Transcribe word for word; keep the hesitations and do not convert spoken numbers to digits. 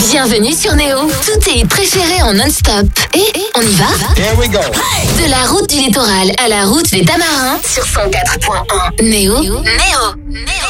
Bienvenue sur Néo. Tous tes préférés en non-stop. Et on y va? Here we go. De la route du littoral à la route des Tamarins sur cent quatre point un. Néo. Néo. Néo.